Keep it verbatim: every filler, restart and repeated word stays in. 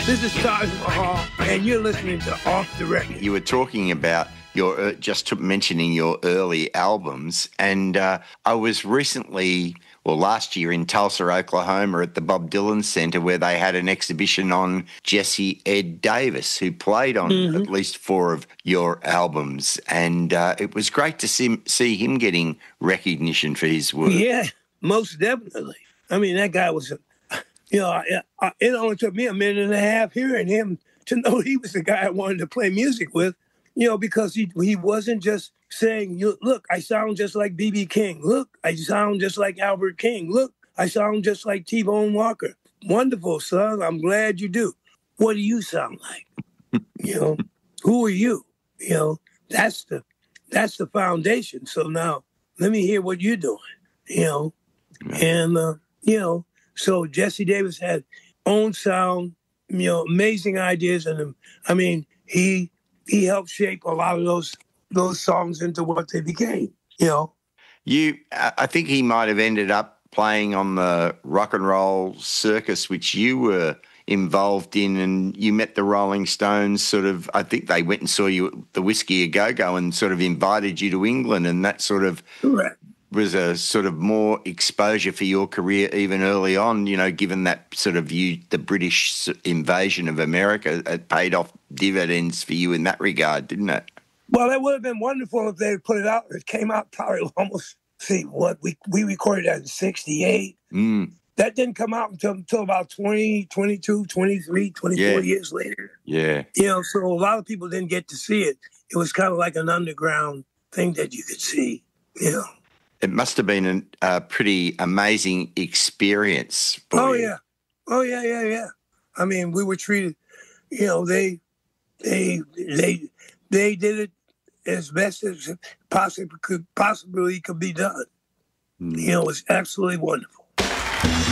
This is Taj Mahal, and you're listening to Off the Record. You were talking about your, uh, just mentioning your early albums, and uh, I was recently, well, last year in Tulsa, Oklahoma at the Bob Dylan Center where they had an exhibition on Jesse Ed Davis, who played on mm-hmm. at least four of your albums, and uh, it was great to see, see him getting recognition for his work. Yeah, most definitely. I mean, that guy was a You know, I, I, it only took me a minute and a half hearing him to know he was the guy I wanted to play music with, you know, because he he wasn't just saying, look, I sound just like B B King. Look, I sound just like Albert King. Look, I sound just like T-Bone Walker. Wonderful, son. I'm glad you do. What do you sound like? You know, who are you? You know, that's the that's the foundation. So now let me hear what you're doing, you know, and, uh, you know, so Jesse Davis had own sound, you know, amazing ideas, and I mean, he he helped shape a lot of those those songs into what they became. You know, you I think he might have ended up playing on the Rock and Roll Circus, which you were involved in, and you met the Rolling Stones. Sort of, I think they went and saw you at the Whiskey A Go Go and sort of invited you to England, and that sort of. Correct. Was a sort of more exposure for your career even early on, you know, given that sort of you, the British invasion of America, it paid off dividends for you in that regard, didn't it? Well, that would have been wonderful if they had put it out. It came out probably almost, see, what, we we recorded that in sixty-eight. Mm. That didn't come out until, until about twenty, twenty-two, twenty-three, twenty-four yeah. years later. Yeah. You know, so a lot of people didn't get to see it. It was kind of like an underground thing that you could see, you know. It must have been a, a pretty amazing experience. Oh, you. yeah. Oh, yeah, yeah, yeah. I mean, we were treated, you know, they they they they did it as best as possibly could possibly could be done. Mm. You know, it was absolutely wonderful.